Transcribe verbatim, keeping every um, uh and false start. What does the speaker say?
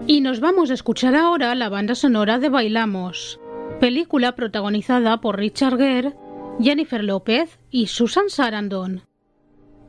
Y nos vamos a escuchar ahora la banda sonora de Bailamos, película protagonizada por Richard Gere, Jennifer López y Susan Sarandon.